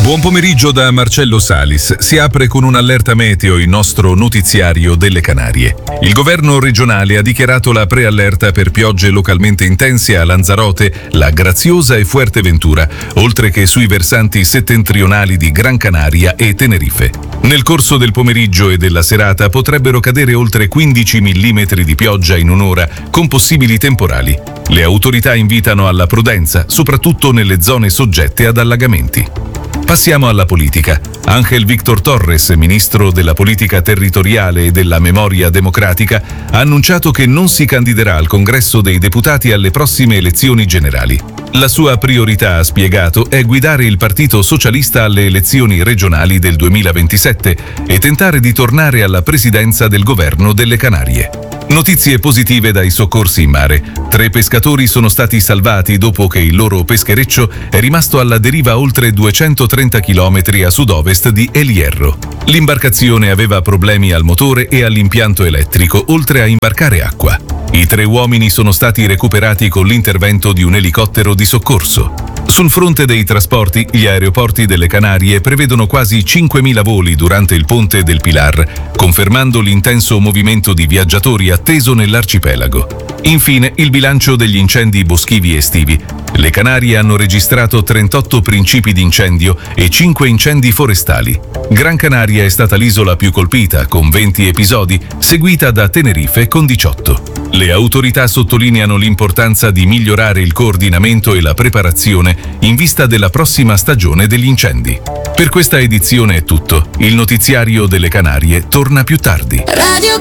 Buon pomeriggio da Marcello Salis. Si apre con un'allerta meteo il nostro notiziario delle Canarie. Il governo regionale ha dichiarato la preallerta per piogge localmente intense a Lanzarote, La Graziosa e Fuerteventura, oltre che sui versanti settentrionali di Gran Canaria e Tenerife. Nel corso del pomeriggio e della serata potrebbero cadere oltre 15 mm di pioggia in un'ora, con possibili temporali. Le autorità invitano alla prudenza, soprattutto nelle zone soggette ad allagamenti. Passiamo alla politica. Ángel Víctor Torres, ministro della politica territoriale e della memoria democratica, ha annunciato che non si candiderà al Congresso dei Deputati alle prossime elezioni generali. La sua priorità, ha spiegato, è guidare il Partito Socialista alle elezioni regionali del 2027 e tentare di tornare alla presidenza del governo delle Canarie. Notizie positive dai soccorsi in mare. 3 pescatori sono stati salvati dopo che il loro peschereccio è rimasto alla deriva a oltre 230 km a sud-ovest di El Hierro. L'imbarcazione aveva problemi al motore e all'impianto elettrico, oltre a imbarcare acqua. I 3 uomini sono stati recuperati con l'intervento di un elicottero di soccorso. Sul fronte dei trasporti, gli aeroporti delle Canarie prevedono quasi 5.000 voli durante il ponte del Pilar, confermando l'intenso movimento di viaggiatori atteso nell'arcipelago. Infine, il bilancio degli incendi boschivi estivi. Le Canarie hanno registrato 38 principi di incendio e 5 incendi forestali. Gran Canaria è stata l'isola più colpita, con 20 episodi, seguita da Tenerife con 18. Le autorità sottolineano l'importanza di migliorare il coordinamento e la preparazione in vista della prossima stagione degli incendi. Per questa edizione è tutto. Il notiziario delle Canarie torna più tardi. Radio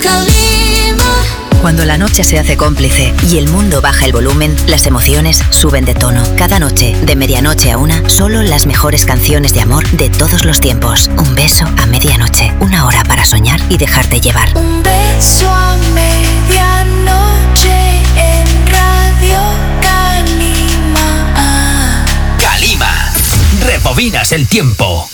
Calima. Cuando la noche se hace cómplice y el mundo baja el volumen, las emociones suben de tono. Cada noche, de medianoche a 1, solo las mejores canciones de amor de todos los tiempos. Un beso a medianoche, una hora para soñar y dejarte llevar. Un beso a medianoche en Radio Calima. Calima, rebobinas el tiempo.